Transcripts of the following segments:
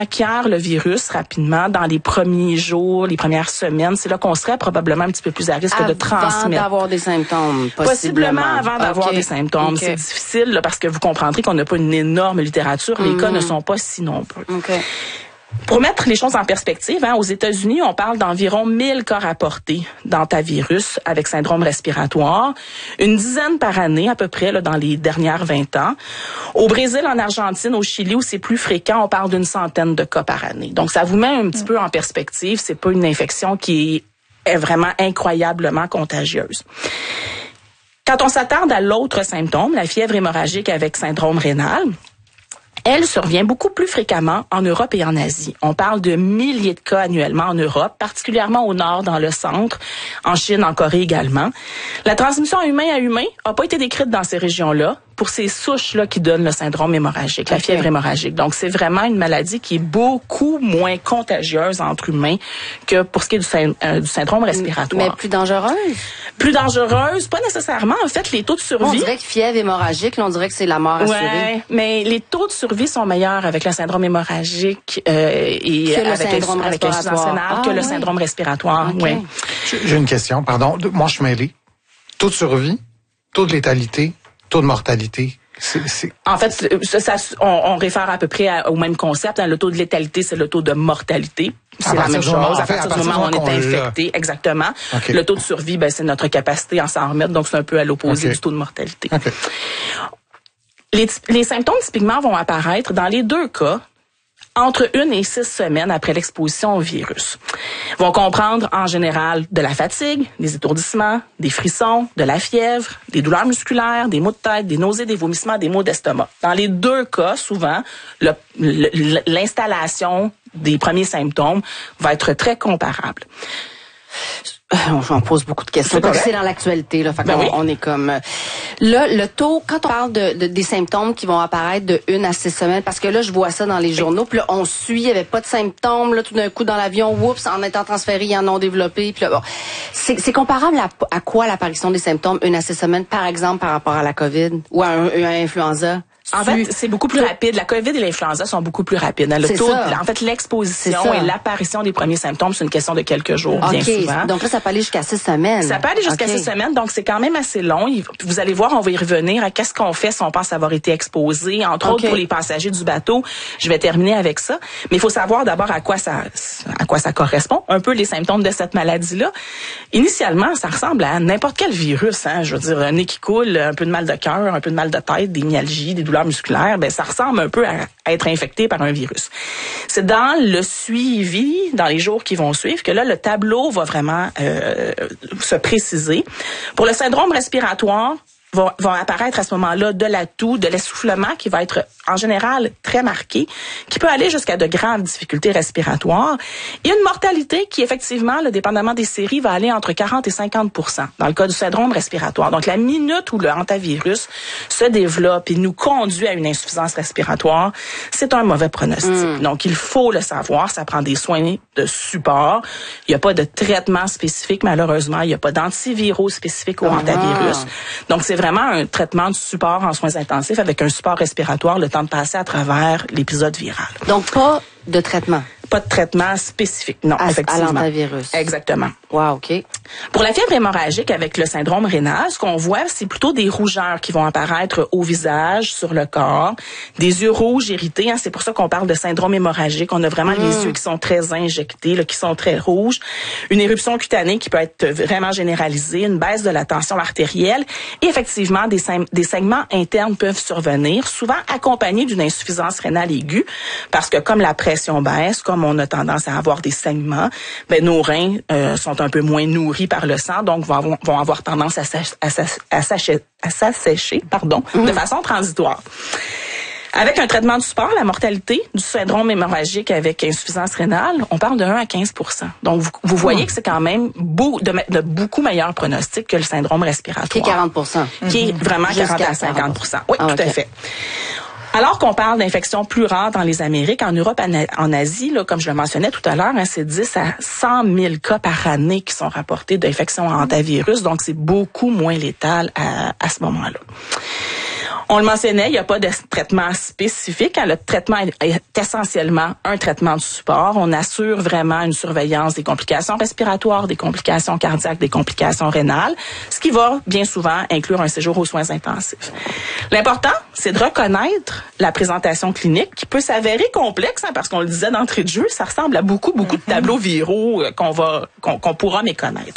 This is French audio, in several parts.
acquiert le virus rapidement dans les premiers jours, les premières semaines, c'est là qu'on serait probablement un petit peu plus à risque de transmettre. Avant d'avoir des symptômes, possiblement avant d'avoir des symptômes. C'est difficile là, parce que vous comprendrez qu'on n'a pas une énorme littérature. Les cas ne sont pas si nombreux. Pour mettre les choses en perspective, aux États-Unis, on parle d'environ 1000 cas rapportés d'hantavirus avec syndrome respiratoire, une dizaine par année à peu près là, dans les dernières 20 ans. Au Brésil, en Argentine, au Chili, où c'est plus fréquent, on parle d'une centaine de cas par année. Donc, ça vous met un petit peu en perspective. C'est pas une infection qui est vraiment incroyablement contagieuse. Quand on s'attarde à l'autre symptôme, la fièvre hémorragique avec syndrome rénal, elle survient beaucoup plus fréquemment en Europe et en Asie. On parle de milliers de cas annuellement en Europe, particulièrement au nord, dans le centre, en Chine, en Corée également. La transmission humain à humain n'a pas été décrite dans ces régions-là pour ces souches-là qui donnent le syndrome hémorragique, la fièvre hémorragique. Donc, c'est vraiment une maladie qui est beaucoup moins contagieuse entre humains que pour ce qui est du syndrome respiratoire. Mais plus dangereuse? Plus dangereuse, pas nécessairement. En fait, les taux de survie... On dirait que fièvre hémorragique, là, on dirait que c'est la mort assurée. Ouais, mais les taux de survie sont meilleurs avec le syndrome hémorragique et avec l'insuffisance rénale que le syndrome respiratoire. Okay. Ouais. J'ai une question, pardon. Moi, je suis mêlée. Taux de survie, taux de létalité, taux de mortalité. En fait, on réfère à peu près au même concept. Le taux de létalité, c'est le taux de mortalité. C'est la même chose. À partir du moment où on est infecté, exactement. Okay. Le taux de survie, c'est notre capacité à s'en remettre. Donc, c'est un peu à l'opposé du taux de mortalité. Okay. Les symptômes, typiquement, vont apparaître dans les deux cas entre 1 et 6 semaines après l'exposition au virus. Ils vont comprendre en général de la fatigue, des étourdissements, des frissons, de la fièvre, des douleurs musculaires, des maux de tête, des nausées, des vomissements, des maux d'estomac. Dans les deux cas, souvent, l'installation des premiers symptômes va être très comparable. J'en pose beaucoup de questions parce que c'est dans l'actualité là. Fait on est comme là le taux quand on parle des symptômes qui vont apparaître de 1 à 6 semaines parce que là je vois ça dans les journaux puis là on suit il y avait pas de symptômes là tout d'un coup dans l'avion oups en étant transférés ils en ont développé puis là bon c'est comparable à quoi l'apparition des symptômes 1 à 6 semaines par exemple par rapport à la COVID ou à un influenza? En fait, c'est beaucoup plus rapide. La COVID et l'influenza sont beaucoup plus rapides. Le taux, en fait, l'exposition et l'apparition des premiers symptômes, c'est une question de quelques jours, bien souvent. Donc là, ça peut aller jusqu'à 6 semaines. Ça peut aller jusqu'à 6 semaines, donc c'est quand même assez long. Vous allez voir, on va y revenir à qu'est-ce qu'on fait si on pense avoir été exposé, entre autres pour les passagers du bateau. Je vais terminer avec ça. Mais il faut savoir d'abord à quoi ça correspond, un peu les symptômes de cette maladie-là. Initialement, ça ressemble à n'importe quel virus, Je veux dire, un nez qui coule, un peu de mal de cœur, un peu de mal de tête, des myalgies, des douleurs musculaires, ça ressemble un peu à être infecté par un virus. C'est dans le suivi, dans les jours qui vont suivre, que là, le tableau va vraiment se préciser. Pour le syndrome respiratoire, vont apparaître à ce moment-là de la toux, de l'essoufflement qui va être en général très marqué, qui peut aller jusqu'à de grandes difficultés respiratoires. Et une mortalité qui, effectivement, dépendamment des séries, va aller entre 40 et 50% dans le cas du syndrome respiratoire. Donc, la minute où le hantavirus se développe et nous conduit à une insuffisance respiratoire, c'est un mauvais pronostic. Donc, il faut le savoir. Ça prend des soins de support. Il n'y a pas de traitement spécifique, malheureusement. Il n'y a pas d'antiviraux spécifiques au hantavirus. Donc, c'est vraiment un traitement de support en soins intensifs avec un support respiratoire le temps de passer à travers l'épisode viral. Donc, pas de traitement? Pas de traitement spécifique, non, effectivement. À l'hantavirus. Exactement. Wow, OK. Pour la fièvre hémorragique avec le syndrome rénal, ce qu'on voit, c'est plutôt des rougeurs qui vont apparaître au visage, sur le corps, des yeux rouges irrités. C'est pour ça qu'on parle de syndrome hémorragique. On a vraiment les yeux qui sont très injectés, qui sont très rouges. Une éruption cutanée qui peut être vraiment généralisée, une baisse de la tension artérielle. Et effectivement, des saignements internes peuvent survenir, souvent accompagnés d'une insuffisance rénale aiguë, parce que comme la pression baisse, comme on a tendance à avoir des saignements, nos reins sont un peu moins nourris par le sang, donc vont avoir tendance à s'assécher, de façon transitoire. Avec un traitement de support, la mortalité du syndrome hémorragique avec insuffisance rénale, on parle de 1 à 15%. Donc, vous voyez que c'est quand même de beaucoup meilleur pronostic que le syndrome respiratoire. Qui est 40%. Qui est vraiment 40 à 50%. Oui, tout à fait. Alors qu'on parle d'infections plus rares dans les Amériques, en Europe, en Asie, comme je le mentionnais tout à l'heure, c'est 10 à 100 000 cas par année qui sont rapportés d'infections à hantavirus. Donc, c'est beaucoup moins létal à ce moment-là. On le mentionnait, il n'y a pas de traitement spécifique. Le traitement est essentiellement un traitement de support. On assure vraiment une surveillance des complications respiratoires, des complications cardiaques, des complications rénales, ce qui va bien souvent inclure un séjour aux soins intensifs. L'important, c'est de reconnaître la présentation clinique qui peut s'avérer complexe, parce qu'on le disait d'entrée de jeu, ça ressemble à beaucoup de tableaux viraux qu'on pourra méconnaître.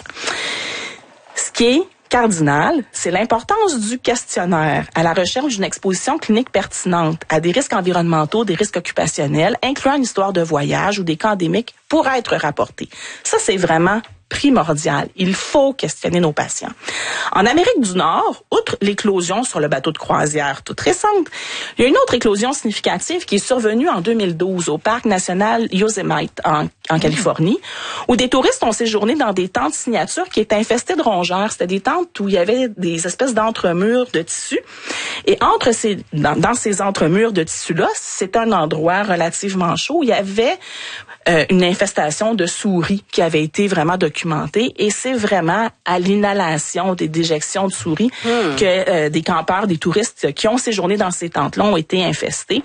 Ce qui est cardinal, c'est l'importance du questionnaire à la recherche d'une exposition clinique pertinente à des risques environnementaux, des risques occupationnels, incluant une histoire de voyage ou des cas endémiques pour être rapportés. Ça, c'est vraiment primordial. Il faut questionner nos patients. En Amérique du Nord, outre l'éclosion sur le bateau de croisière toute récente, il y a une autre éclosion significative qui est survenue en 2012 au parc national Yosemite en Californie, où des touristes ont séjourné dans des tentes signature qui étaient infestées de rongeurs. C'était des tentes où il y avait des espèces d'entremurs de tissu. Et dans ces entremurs de tissu-là, c'est un endroit relativement chaud où il y avait une infestation de souris qui avait été vraiment documentée, et c'est vraiment à l'inhalation des déjections de souris que des campeurs, des touristes qui ont séjourné dans ces tentes-là ont été infectés,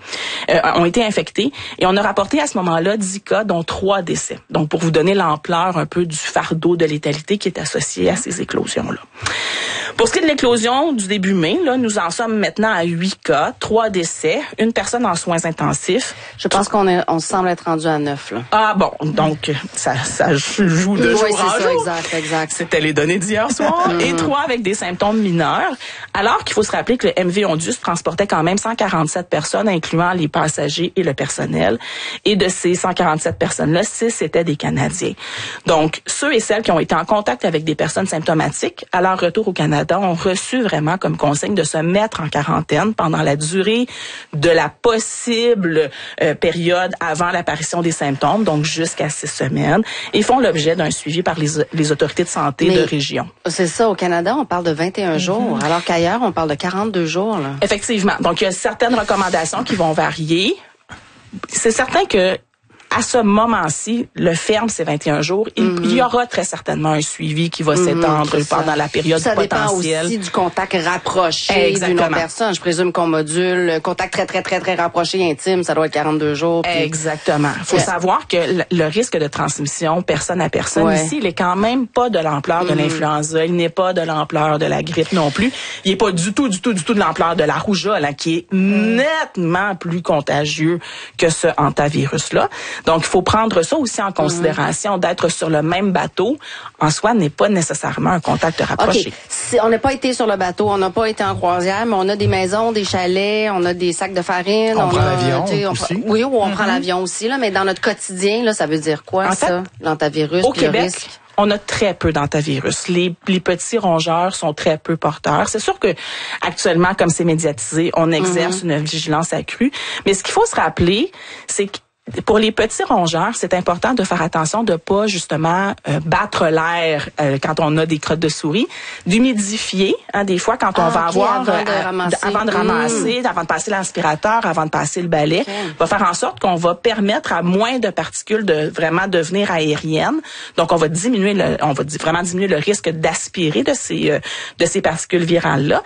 et on a rapporté à ce moment-là 10 cas, dont 3 décès. Donc, pour vous donner l'ampleur un peu du fardeau de létalité qui est associé à ces éclosions-là. Pour ce qui est de l'éclosion du début mai, là, nous en sommes maintenant à 8 cas, 3 décès, une personne en soins intensifs. Je pense qu'on semble être rendu à 9, là. Ah bon, donc ça joue de jour en jour. Exact. C'était les données d'hier soir. Et 3 avec des symptômes mineurs. Alors qu'il faut se rappeler que le MV Ondius transportait quand même 147 personnes, incluant les passagers et le personnel. Et de ces 147 personnes-là, 6 étaient des Canadiens. Donc, ceux et celles qui ont été en contact avec des personnes symptomatiques, à leur retour au Canada, ont reçu vraiment comme consigne de se mettre en quarantaine pendant la durée de la possible période avant l'apparition des symptômes, donc jusqu'à 6 semaines, et font l'objet d'un suivi par les autorités de santé de région. C'est ça, au Canada, on parle de 21 jours, alors qu'ailleurs, on parle de 42 jours. Là. Effectivement. Donc, il y a certaines recommandations qui vont varier. C'est certain que à ce moment-ci, le ferme, c'est 21 jours. Il y aura très certainement un suivi qui va s'étendre pendant la période potentielle. Ça dépend aussi du contact rapproché d'une autre personne. Je présume qu'on module le contact très, très, très, très rapproché, intime, ça doit être 42 jours. Puis... Exactement. Il faut savoir que le risque de transmission personne à personne ici, il est quand même pas de l'ampleur de l'influenza. Il n'est pas de l'ampleur de la grippe non plus. Il n'est pas du tout de l'ampleur de la rougeole, hein, qui est nettement plus contagieux que ce hantavirus-là. Donc, il faut prendre ça aussi en considération. D'être sur le même bateau, en soi, n'est pas nécessairement un contact rapproché. On n'a pas été sur le bateau, on n'a pas été en croisière, mais on a des maisons, des chalets, on a des sacs de farine. On prend l'avion aussi. Oui, on prend l'avion aussi, là, mais dans notre quotidien, là, ça veut dire quoi, en fait, l'hantavirus? Au Québec, on a très peu d'hantavirus. Les petits rongeurs sont très peu porteurs. C'est sûr que actuellement, comme c'est médiatisé, on exerce une vigilance accrue. Mais ce qu'il faut se rappeler, c'est que pour les petits rongeurs, c'est important de faire attention de pas justement battre l'air quand on a des crottes de souris, d'humidifier des fois quand on va avoir avant de ramasser, avant de passer l'aspirateur, avant de passer le balai, va faire en sorte qu'on va permettre à moins de particules de vraiment devenir aériennes. Donc on va vraiment diminuer le risque d'aspirer de ces particules virales là.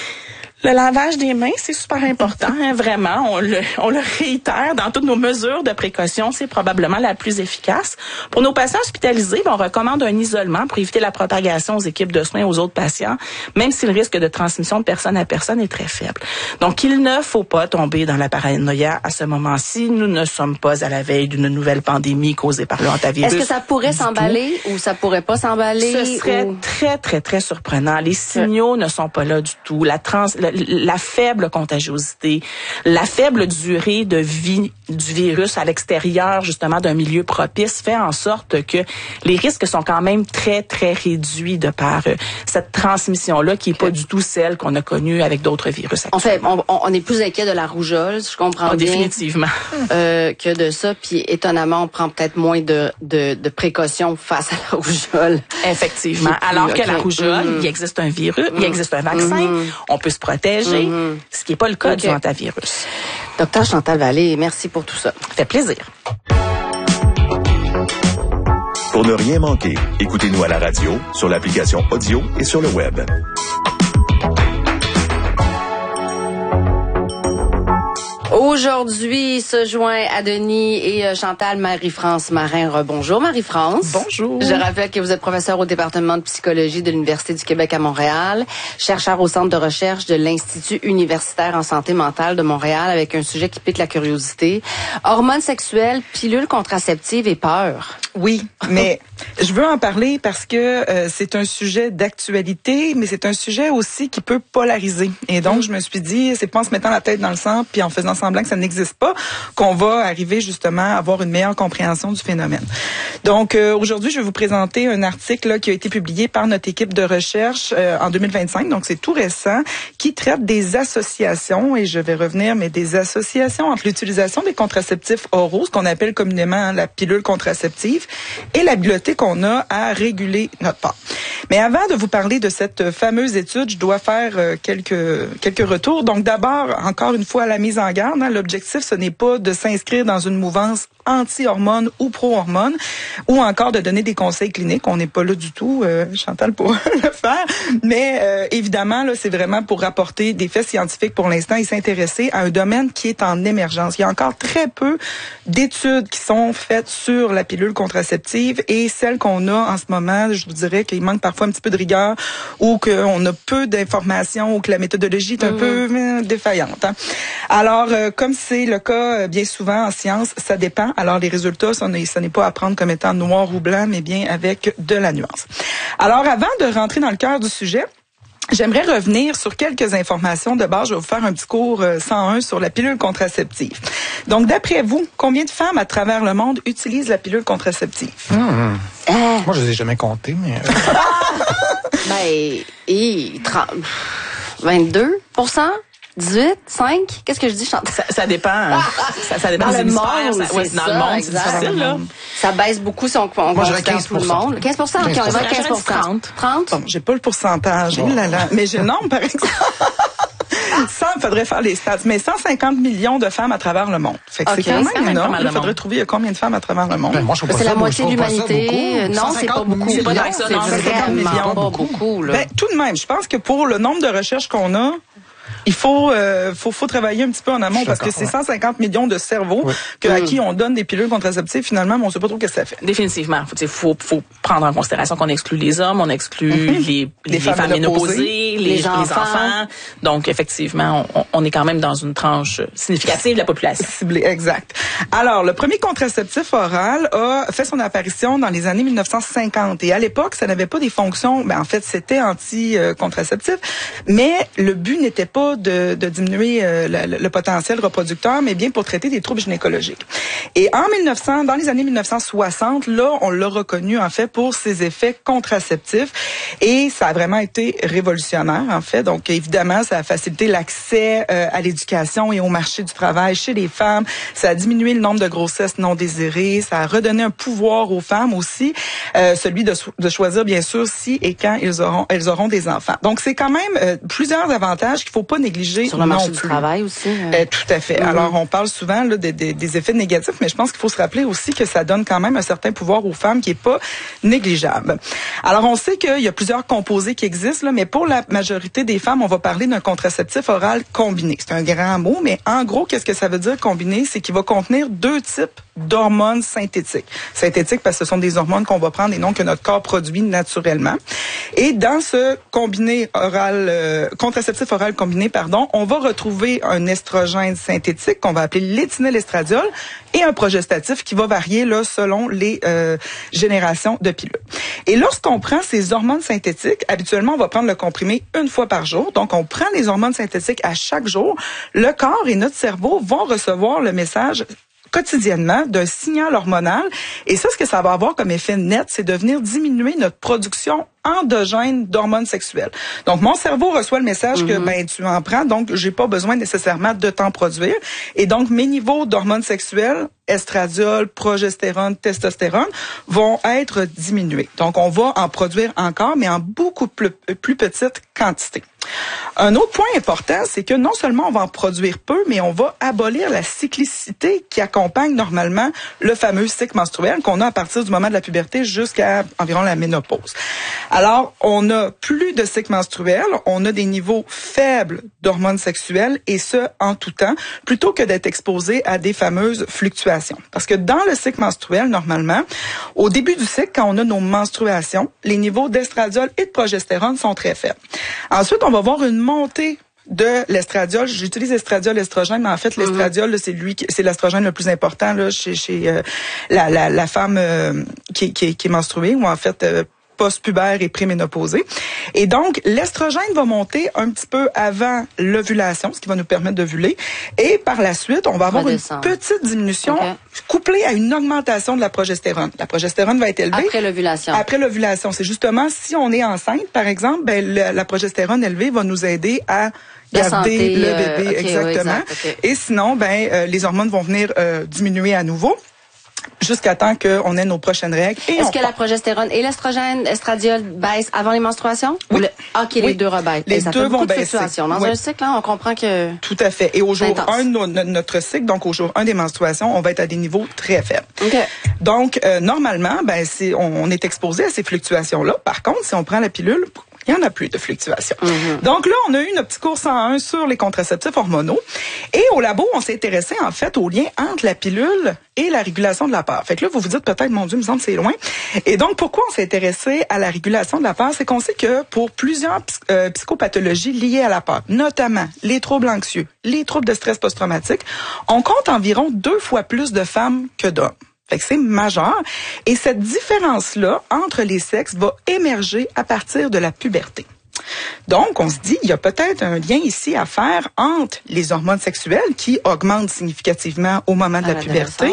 Le lavage des mains, c'est super important, hein, vraiment. On le réitère dans toutes nos mesures de précaution. C'est probablement la plus efficace. Pour nos patients hospitalisés, on recommande un isolement pour éviter la propagation aux équipes de soins aux autres patients, même si le risque de transmission de personne à personne est très faible. Donc, il ne faut pas tomber dans la paranoïa à ce moment-ci. Nous ne sommes pas à la veille d'une nouvelle pandémie causée par le hantavirus. Est-ce que ça pourrait s'emballer ou ça pourrait pas s'emballer? Ce serait très, très, très surprenant. Les signaux ne sont pas là du tout. La faible contagiosité, la faible durée de vie du virus à l'extérieur, justement, d'un milieu propice, fait en sorte que les risques sont quand même très, très réduits de par cette transmission-là qui est pas du tout celle qu'on a connue avec d'autres virus actuellement. En fait, on est plus inquiet de la rougeole, je comprends bien. Définitivement. Que de ça. Puis, étonnamment, on prend peut-être moins de précautions face à la rougeole. Effectivement. Alors que la rougeole, il existe un virus, il existe un vaccin, on peut se protéger, ce qui n'est pas le cas du hantavirus. Docteur Chantal Vallée, merci pour tout ça. Ça fait plaisir. Pour ne rien manquer, écoutez-nous à la radio, sur l'application audio et sur le web. aujourd'hui se joint à Denis et Chantal Marie-France Marin. Bonjour Marie-France. Bonjour. Je rappelle que vous êtes professeur au département de psychologie de l'Université du Québec à Montréal, chercheur au centre de recherche de l'Institut universitaire en santé mentale de Montréal avec un sujet qui pique la curiosité. Hormones sexuelles, pilules contraceptives et peur. Oui, mais je veux en parler parce que c'est un sujet d'actualité, mais c'est un sujet aussi qui peut polariser. Et donc, je me suis dit, c'est pas en se mettant la tête dans le sang puis en faisant semblant que ça n'existe pas qu'on va arriver justement à avoir une meilleure compréhension du phénomène. Donc, aujourd'hui, je vais vous présenter un article là, qui a été publié par notre équipe de recherche en 2025, donc c'est tout récent, qui traite des associations, et je vais revenir, mais des associations entre l'utilisation des contraceptifs oraux, ce qu'on appelle communément la pilule contraceptive, et l'habileté qu'on a à réguler notre part. Mais avant de vous parler de cette fameuse étude, je dois faire quelques retours. Donc d'abord, encore une fois, la mise en garde. L'objectif, ce n'est pas de s'inscrire dans une mouvance anti-hormones ou pro-hormones, ou encore de donner des conseils cliniques. On n'est pas là du tout, Chantal, pour le faire. Mais évidemment, là, c'est vraiment pour rapporter des faits scientifiques pour l'instant et s'intéresser à un domaine qui est en émergence. Il y a encore très peu d'études qui sont faites sur la pilule contraceptive, et celles qu'on a en ce moment, je vous dirais qu'il manque parfois un petit peu de rigueur, ou qu'on a peu d'informations, ou que la méthodologie est un peu défaillante. Hein. Alors, comme c'est le cas bien souvent en science, ça dépend. Alors, les résultats, ça n'est pas à prendre comme étant noir ou blanc, mais bien avec de la nuance. Alors, avant de rentrer dans le cœur du sujet, j'aimerais revenir sur quelques informations de base. Je vais vous faire un petit cours 101 sur la pilule contraceptive. Donc, d'après vous, combien de femmes à travers le monde utilisent la pilule contraceptive? Moi, je les ai jamais comptées, mais... 22%? 18, 5, qu'est-ce que je dis, Chantal? Ça dépend. Ça dépend des hémisphères. Dans le monde, c'est difficile, là. Ça baisse beaucoup si on considère tout le monde. 15%? OK, on va à 15%. 30? Bon, j'ai pas le pourcentage. Bon. Mais j'ai le nombre, par exemple. Ça, il faudrait faire les stats. Mais 150 millions de femmes à travers le monde. Fait que c'est quand même énorme. Il faudrait trouver combien de femmes à travers le monde. Ben, moi, je trouve pas c'est ça, la moitié de l'humanité. Non, c'est pas beaucoup. C'est pas tant que ça. Non, c'est vraiment pas beaucoup. Là. Ben, tout de même, je pense que pour le nombre de recherches qu'on a, il faut travailler un petit peu en amont, parce que c'est 150 millions de cerveaux à qui on donne des pilules contraceptives finalement, mais on sait pas trop ce que ça fait. Définitivement. Faut prendre en considération qu'on exclut les hommes, on exclut les femmes ménopausées, les enfants. Donc, effectivement, on est quand même dans une tranche significative de la population. Ciblée, exact. Alors, le premier contraceptif oral a fait son apparition dans les années 1950. Et à l'époque, ça n'avait pas des fonctions, en fait, c'était anti-contraceptif, mais le but n'était pas de diminuer le potentiel reproducteur, mais bien pour traiter des troubles gynécologiques. Et dans les années 1960, là, on l'a reconnu, en fait, pour ses effets contraceptifs. Et ça a vraiment été révolutionnaire, en fait. Donc, évidemment, ça a facilité l'accès à l'éducation et au marché du travail chez les femmes. Ça a diminué le nombre de grossesses non désirées. Ça a redonné un pouvoir aux femmes aussi, celui de choisir, bien sûr, si et quand elles auront des enfants. Donc, c'est quand même plusieurs avantages qu'il faut pas négliger sur le marché du travail aussi. Tout à fait. Alors, on parle souvent là, des effets négatifs, mais je pense qu'il faut se rappeler aussi que ça donne quand même un certain pouvoir aux femmes qui est pas négligeable. Alors, on sait qu'il y a plusieurs composés qui existent, là, mais pour la majorité des femmes, on va parler d'un contraceptif oral combiné. C'est un grand mot, mais en gros, qu'est-ce que ça veut dire combiné? C'est qu'il va contenir 2 types d'hormones synthétiques. Synthétiques parce que ce sont des hormones qu'on va prendre et non que notre corps produit naturellement. Et dans ce contraceptif oral combiné, on va retrouver un estrogène synthétique qu'on va appeler l'éthinylestradiol et un progestatif qui va varier là selon les générations de pilules. Et lorsqu'on prend ces hormones synthétiques, habituellement, on va prendre le comprimé 1 fois par jour. Donc, on prend les hormones synthétiques à chaque jour. Le corps et notre cerveau vont recevoir le message quotidiennement d'un signal hormonal. Et ça, ce que ça va avoir comme effet net, c'est de venir diminuer notre production endogène d'hormones sexuelles. Donc, mon cerveau reçoit le message que tu en prends, donc j'ai pas besoin nécessairement de t'en produire. Et donc, mes niveaux d'hormones sexuelles, estradiol, progestérone, testostérone, vont être diminués. Donc, on va en produire encore, mais en beaucoup plus petite quantité. Un autre point important, c'est que non seulement on va en produire peu, mais on va abolir la cyclicité qui accompagne normalement le fameux cycle menstruel qu'on a à partir du moment de la puberté jusqu'à environ la ménopause. Alors, on a plus de cycle menstruel, on a des niveaux faibles d'hormones sexuelles, et ce, en tout temps, plutôt que d'être exposé à des fameuses fluctuations. Parce que dans le cycle menstruel, normalement, au début du cycle, quand on a nos menstruations, les niveaux d'estradiol et de progestérone sont très faibles. Ensuite, on va voir une montée de l'estradiol. J'utilise estradiol, estrogène, mais en fait, l'estradiol, c'est l'estrogène le plus important là, chez la femme qui est menstruée, ou en fait post-pubère et préménopausée. Et donc, l'estrogène va monter un petit peu avant l'ovulation, ce qui va nous permettre d'ovuler. Et par la suite, on va avoir une petite diminution couplée à une augmentation de la progestérone. La progestérone va être élevée. Après l'ovulation. Après l'ovulation. C'est justement, si on est enceinte, par exemple, ben, la progestérone élevée va nous aider à garder le bébé. Exactement. Et sinon, ben, les hormones vont venir diminuer à nouveau, jusqu'à temps qu'on ait nos prochaines règles. Est-ce que la progestérone et l'estradiol baissent avant les menstruations? Oui. Les deux rebaissent. Les deux vont baisser. Dans un cycle, là, on comprend que... Tout à fait. Et au jour 1 de notre cycle, donc au jour 1 des menstruations, on va être à des niveaux très faibles. Donc, normalement, ben, on est exposé à ces fluctuations-là. Par contre, si on prend la pilule, il n'y en a plus de fluctuations. Donc là, on a eu notre petit cours 101 sur les contraceptifs hormonaux. Et au labo, on s'est intéressé en fait au lien entre la pilule et la régulation de la peur. Fait que là, vous vous dites peut-être, mon Dieu, il me semble que c'est loin. Et donc, pourquoi on s'est intéressé à la régulation de la peur? C'est qu'on sait que pour plusieurs psychopathologies liées à la peur, notamment les troubles anxieux, les troubles de stress post-traumatique, on compte environ 2 fois plus de femmes que d'hommes. Fait que c'est majeur. Et cette différence-là entre les sexes va émerger à partir de la puberté. Donc, on se dit, il y a peut-être un lien ici à faire entre les hormones sexuelles qui augmentent significativement au moment de la puberté,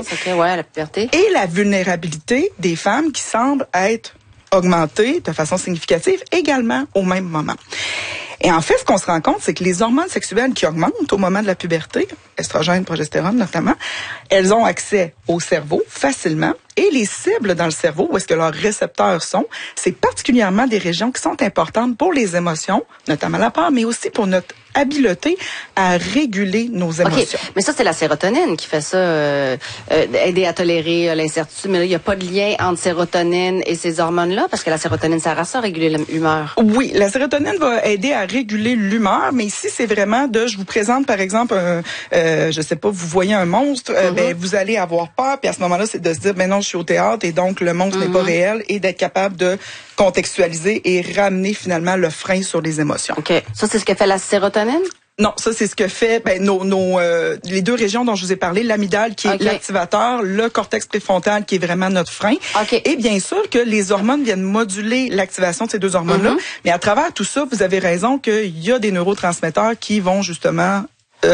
et la vulnérabilité des femmes qui semblent être augmentée de façon significative également au même moment. Et en fait, ce qu'on se rend compte, c'est que les hormones sexuelles qui augmentent au moment de la puberté, estrogène, progestérone notamment, elles ont accès au cerveau facilement. Et les cibles dans le cerveau, où est-ce que leurs récepteurs sont, c'est particulièrement des régions qui sont importantes pour les émotions, notamment la peur, mais aussi pour notre habileté à réguler nos émotions. Mais ça, c'est la sérotonine qui fait ça, aider à tolérer l'incertitude. Mais là, il n'y a pas de lien entre sérotonine et ces hormones-là, parce que la sérotonine sert à ça, réguler l'humeur. Oui, la sérotonine va aider à réguler l'humeur, mais ici, c'est vraiment je vous présente, par exemple, je sais pas, vous voyez un monstre, ben, vous allez avoir peur, puis à ce moment-là, c'est de se dire, ben non, je suis au théâtre, et donc le monstre n'est pas réel, et d'être capable de contextualiser et ramener finalement le frein sur les émotions. OK. Ça, c'est ce que fait la sérotonine? Non, ça c'est ce que fait les deux régions dont je vous ai parlé, l'amygdale qui est l'activateur, le cortex préfrontal qui est vraiment notre frein. Et bien sûr que les hormones viennent moduler l'activation de ces deux hormones-là, mais à travers tout ça, vous avez raison qu'il y a des neurotransmetteurs qui vont justement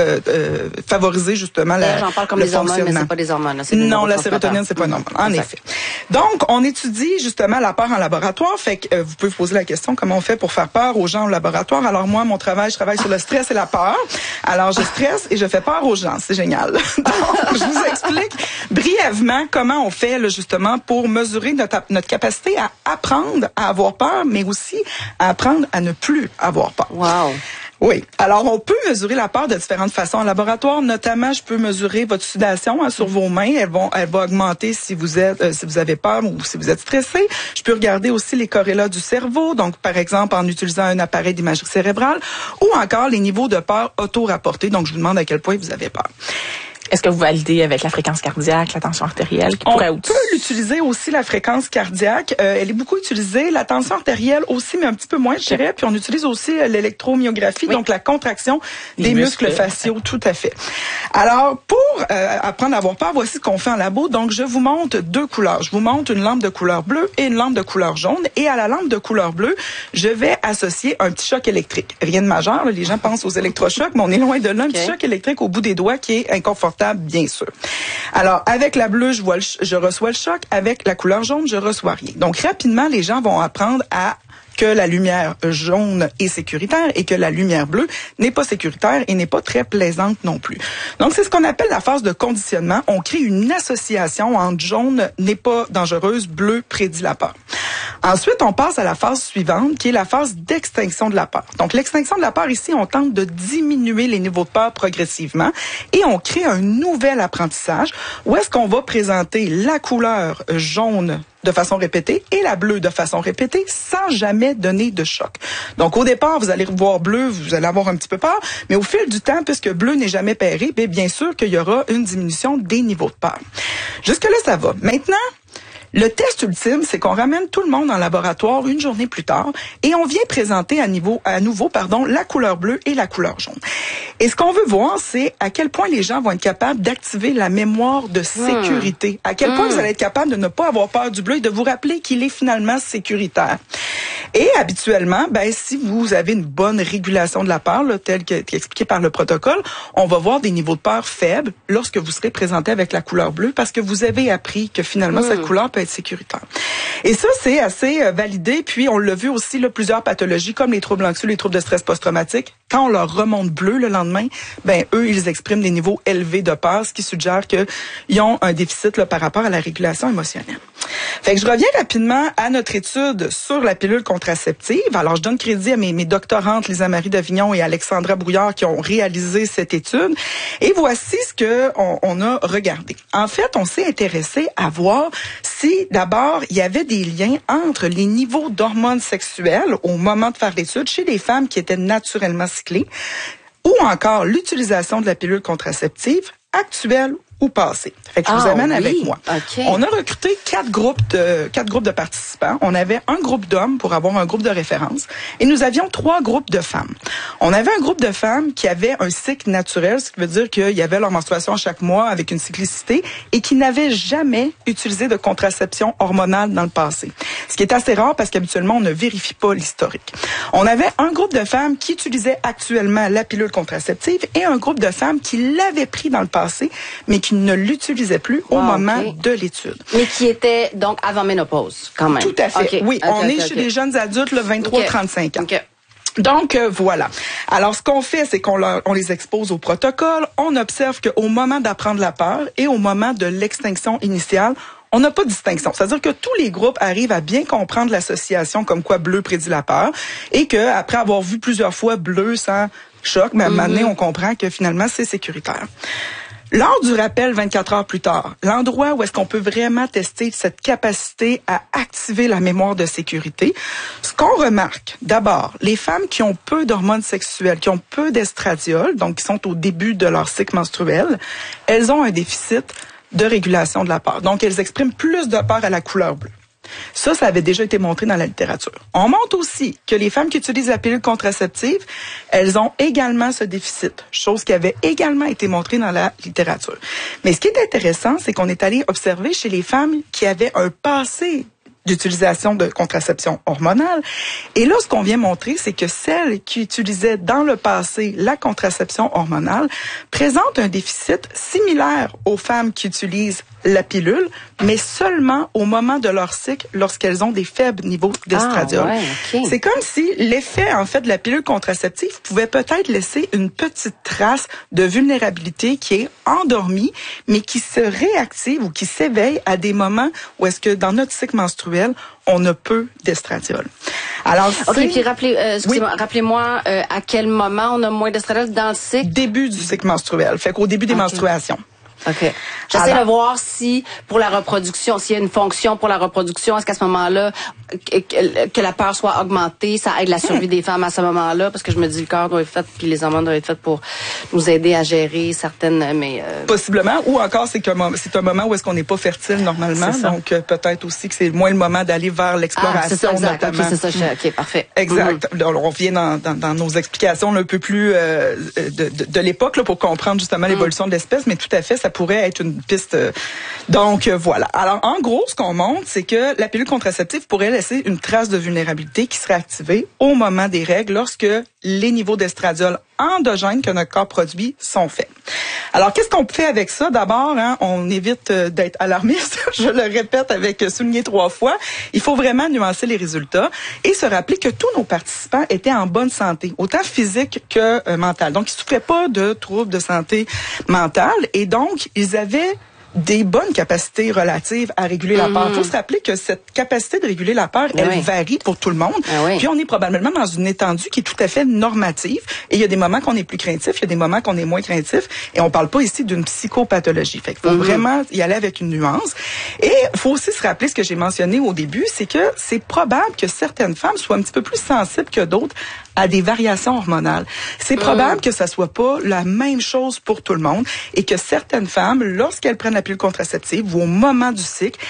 favoriser justement j'en parle comme le des hormones, mais c'est pas des hormones. Là, non, la sérotonine, c'est pas une hormone, en effet. Donc, on étudie justement la peur en laboratoire. Fait que vous pouvez vous poser la question, comment on fait pour faire peur aux gens au laboratoire? Alors moi, mon travail, je travaille sur le stress et la peur. Alors, je stresse et je fais peur aux gens. C'est génial. Donc, je vous explique brièvement comment on fait là, justement pour mesurer notre capacité à apprendre à avoir peur, mais aussi à apprendre à ne plus avoir peur. Wow. Oui. Alors, on peut mesurer la peur de différentes façons en laboratoire. Notamment, je peux mesurer votre sudation sur vos mains. Elle va augmenter si vous avez peur ou si vous êtes stressé. Je peux regarder aussi les corrélats du cerveau. Donc, par exemple, en utilisant un appareil d'imagerie cérébrale ou encore les niveaux de peur auto-rapportés. Donc, je vous demande à quel point vous avez peur. Est-ce que vous validez avec la fréquence cardiaque, la tension artérielle? On peut l'utiliser aussi, la fréquence cardiaque. Elle est beaucoup utilisée. La tension artérielle aussi, mais un petit peu moins, je dirais. Puis on utilise aussi l'électromyographie, donc la contraction des muscles faciaux, tout à fait. Alors, pour apprendre à avoir peur, voici ce qu'on fait en labo. Donc, je vous montre 2 couleurs. Je vous montre une lampe de couleur bleue et une lampe de couleur jaune. Et à la lampe de couleur bleue, je vais associer un petit choc électrique. Rien de majeur, là, les gens pensent aux électrochocs, mais on est loin de là. Un petit choc électrique au bout des doigts qui est inconfortable, bien sûr. Alors, avec la bleue, je reçois le choc. Avec la couleur jaune, je reçois rien. Donc, rapidement, les gens vont apprendre que la lumière jaune est sécuritaire et que la lumière bleue n'est pas sécuritaire et n'est pas très plaisante non plus. Donc, c'est ce qu'on appelle la phase de conditionnement. On crée une association entre jaune n'est pas dangereuse, bleu prédit la peur. Ensuite, on passe à la phase suivante, qui est la phase d'extinction de la peur. Donc, l'extinction de la peur, ici, on tente de diminuer les niveaux de peur progressivement et on crée un nouvel apprentissage où est-ce qu'on va présenter la couleur jaune de façon répétée et la bleue de façon répétée sans jamais donner de choc. Donc, au départ, vous allez voir bleu, vous allez avoir un petit peu peur, mais au fil du temps, puisque bleu n'est jamais pairé, bien sûr qu'il y aura une diminution des niveaux de peur. Jusque-là, ça va. Maintenant, le test ultime, c'est qu'on ramène tout le monde en laboratoire une journée plus tard et on vient présenter à nouveau, la couleur bleue et la couleur jaune. Et ce qu'on veut voir, c'est à quel point les gens vont être capables d'activer la mémoire de sécurité. À quel point vous allez être capable de ne pas avoir peur du bleu et de vous rappeler qu'il est finalement sécuritaire. Et habituellement, si vous avez une bonne régulation de la peur, là, telle que expliquée par le protocole, on va voir des niveaux de peur faibles lorsque vous serez présenté avec la couleur bleue parce que vous avez appris que finalement cette couleur peut être sécuritaire. Et ça, c'est assez validé. Puis on l'a vu aussi, là, plusieurs pathologies comme les troubles anxieux, les troubles de stress post-traumatique. Quand on leur remonte bleu le lendemain, eux, ils expriment des niveaux élevés de peur, ce qui suggère qu'ils ont un déficit là, par rapport à la régulation émotionnelle. Fait que je reviens rapidement à notre étude sur la pilule contraceptive. Alors, je donne crédit à mes doctorantes, Lisa Marie Davignon et Alexandra Brouillard, qui ont réalisé cette étude. Et voici ce que on a regardé. En fait, on s'est intéressé à voir si, d'abord, il y avait des liens entre les niveaux d'hormones sexuelles au moment de faire l'étude chez les femmes qui étaient naturellement cyclées, ou encore l'utilisation de la pilule contraceptive actuelle ou passée. Fait que je vous amène avec moi. Okay. On a recruté 4 groupes de participants. On avait un groupe d'hommes pour avoir un groupe de référence et nous avions 3 groupes de femmes. On avait un groupe de femmes qui avaient un cycle naturel, ce qui veut dire qu'il y avait leur menstruation chaque mois avec une cyclicité et qui n'avaient jamais utilisé de contraception hormonale dans le passé. Ce qui est assez rare parce qu'habituellement, on ne vérifie pas l'historique. On avait un groupe de femmes qui utilisaient actuellement la pilule contraceptive et un groupe de femmes qui l'avaient pris dans le passé, mais qui ne l'utilisaient plus au moment de l'étude. Mais qui était donc avant ménopause, quand même. Tout à fait. Oui, on est chez les jeunes adultes, 23-35 ans. Okay. Donc, voilà. Alors, ce qu'on fait, c'est qu'on les expose au protocole. On observe qu'au moment d'apprendre la peur et au moment de l'extinction initiale, on n'a pas de distinction. C'est-à-dire que tous les groupes arrivent à bien comprendre l'association comme quoi bleu prédit la peur et que après avoir vu plusieurs fois bleu sans choc, mais à un moment donné, on comprend que finalement, c'est sécuritaire. Lors du rappel 24 heures plus tard, l'endroit où est-ce qu'on peut vraiment tester cette capacité à activer la mémoire de sécurité, ce qu'on remarque, d'abord, les femmes qui ont peu d'hormones sexuelles, qui ont peu d'estradiol, donc qui sont au début de leur cycle menstruel, elles ont un déficit de régulation de la peur. Donc, elles expriment plus de peur à la couleur bleue. Ça avait déjà été montré dans la littérature. On montre aussi que les femmes qui utilisent la pilule contraceptive, elles ont également ce déficit, chose qui avait également été montrée dans la littérature. Mais ce qui est intéressant, c'est qu'on est allé observer chez les femmes qui avaient un passé d'utilisation de contraception hormonale. Et là, ce qu'on vient montrer, c'est que celles qui utilisaient dans le passé la contraception hormonale présentent un déficit similaire aux femmes qui utilisent la pilule, mais seulement au moment de leur cycle lorsqu'elles ont des faibles niveaux d'estradiol. C'est comme si l'effet, en fait, de la pilule contraceptive pouvait peut-être laisser une petite trace de vulnérabilité qui est endormie, mais qui se réactive ou qui s'éveille à des moments où est-ce que dans notre cycle menstruel, on a peu d'estradiol. Alors, puis rappelez-moi à quel moment on a moins d'estradiol dans le cycle? Début du cycle menstruel, fait qu'au début des menstruations. OK. J'essaie de voir si, pour la reproduction, s'il y a une fonction pour la reproduction, est-ce qu'à ce moment-là, que la peur soit augmentée, ça aide la survie des femmes à ce moment-là, parce que je me dis le corps doit être fait, puis les hormones doivent être faites pour nous aider à gérer certaines, mais... Possiblement, ou encore c'est un moment où est-ce qu'on n'est pas fertile normalement, donc peut-être aussi que c'est moins le moment d'aller vers l'exploration, notamment. Okay, c'est ça, OK, parfait. Exact. Alors, on vient dans nos explications un peu plus de l'époque là, pour comprendre justement l'évolution de l'espèce, mais tout à fait, ça pourrait être une piste. Donc, voilà. Alors, en gros, ce qu'on montre, c'est que la pilule contraceptive pourrait laisser une trace de vulnérabilité qui serait activée au moment des règles lorsque les niveaux d'estradiol endogènes que notre corps produit sont faits. Alors, qu'est-ce qu'on fait avec ça? D'abord, on évite d'être alarmiste. Je le répète avec souligné 3 fois. Il faut vraiment nuancer les résultats et se rappeler que tous nos participants étaient en bonne santé, autant physique que mentale. Donc, ils souffraient pas de troubles de santé mentale et donc, ils avaient des bonnes capacités relatives à réguler la peur. Il faut se rappeler que cette capacité de réguler la peur, elle varie pour tout le monde. Puis on est probablement dans une étendue qui est tout à fait normative. Et il y a des moments qu'on est plus craintif, il y a des moments qu'on est moins craintif. Et on parle pas ici d'une psychopathologie. Fait qu'il faut vraiment y aller avec une nuance. Et il faut aussi se rappeler ce que j'ai mentionné au début, c'est que c'est probable que certaines femmes soient un petit peu plus sensibles que d'autres à des variations hormonales. C'est probable que ça soit pas la même chose pour tout le monde et que certaines femmes, lorsqu'elles prennent la pilule contraceptive ou au moment du cycle,